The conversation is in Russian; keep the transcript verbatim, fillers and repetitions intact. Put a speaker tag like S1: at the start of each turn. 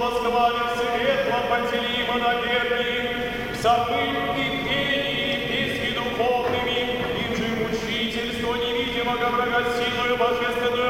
S1: восхвалим светло Пантелеймона Наверни, псалмы и пении, песни духовными, им же мучительство невидимого врага силою божественного